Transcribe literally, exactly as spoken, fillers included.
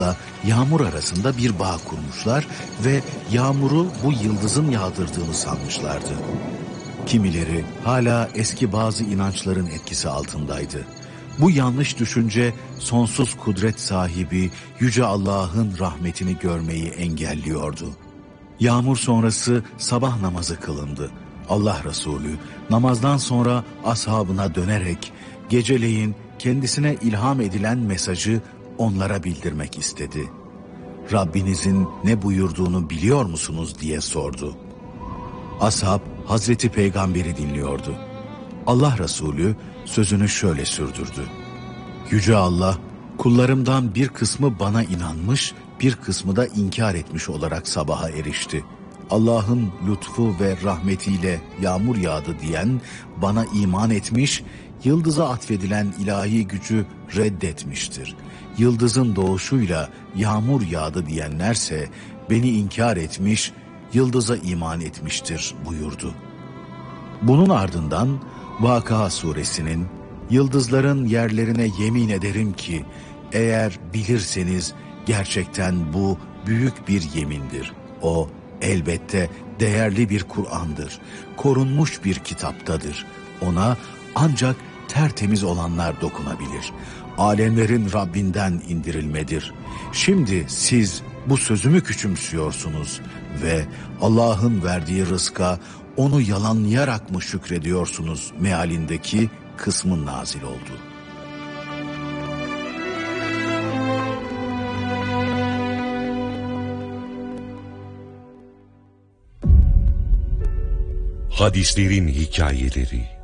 yağmur arasında bir bağ kurmuşlar ve yağmuru bu yıldızın yağdırdığını sanmışlardı. Kimileri hala eski bazı inançların etkisi altındaydı. Bu yanlış düşünce sonsuz kudret sahibi Yüce Allah'ın rahmetini görmeyi engelliyordu. Yağmur sonrası sabah namazı kılındı. Allah Resulü namazdan sonra ashabına dönerek geceleyin kendisine ilham edilen mesajı onlara bildirmek istedi. Rabbinizin ne buyurduğunu biliyor musunuz diye sordu. Ashab Hazreti Peygamber'i dinliyordu. Allah Resulü sözünü şöyle sürdürdü. Yüce Allah, kullarımdan bir kısmı bana inanmış, bir kısmı da inkar etmiş olarak sabaha erişti. Allah'ın lütfu ve rahmetiyle yağmur yağdı diyen bana iman etmiş, yıldıza atfedilen ilahi gücü reddetmiştir. Yıldızın doğuşuyla yağmur yağdı diyenlerse beni inkar etmiş, yıldıza iman etmiştir buyurdu. Bunun ardından Vakıa suresinin yıldızların yerlerine yemin ederim ki eğer bilirseniz gerçekten bu büyük bir yemindir. O elbette değerli bir Kur'an'dır. Korunmuş bir kitaptadır. Ona ancak tertemiz olanlar dokunabilir. Alemlerin Rabbinden indirilmedir. Şimdi siz bu sözümü küçümsüyorsunuz ve Allah'ın verdiği rızka onu yalanlayarak mı şükrediyorsunuz mealindeki kısmın nazil oldu. Hadislerin hikayeleri.